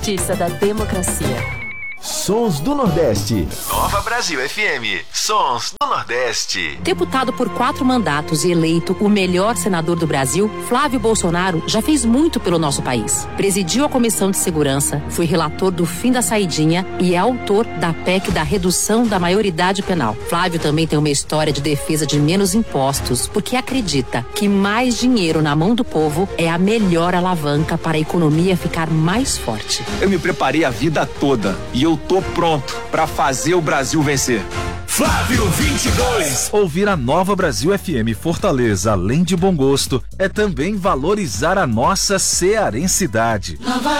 Justiça da democracia. Sons do Nordeste. Nova Brasil FM. Sons do Nordeste. Deputado por 4 mandatos e eleito o melhor senador do Brasil, Flávio Bolsonaro já fez muito pelo nosso país. Presidiu a Comissão de Segurança, foi relator do fim da saidinha e é autor da PEC da redução da maioridade penal. Flávio também tem uma história de defesa de menos impostos, porque acredita que mais dinheiro na mão do povo é a melhor alavanca para a economia ficar mais forte. Eu me preparei a vida toda e eu tô pronto para fazer o Brasil vencer. Flávio 22. Ouvir a Nova Brasil FM Fortaleza, além de bom gosto, é também valorizar a nossa cearensidade. Nova